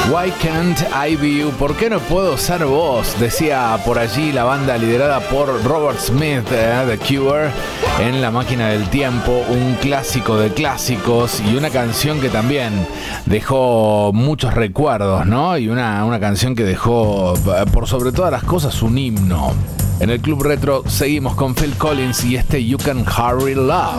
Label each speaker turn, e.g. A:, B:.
A: Why can't I be you? ¿Por qué no puedo ser vos? Decía por allí la banda liderada por Robert Smith, The Cure, en La Máquina del Tiempo, un clásico de clásicos y una canción que también dejó muchos recuerdos, ¿no? Y una canción que dejó, por sobre todas las cosas, un himno. En el Club Retro seguimos con Phil Collins y este You Can Hurry Love.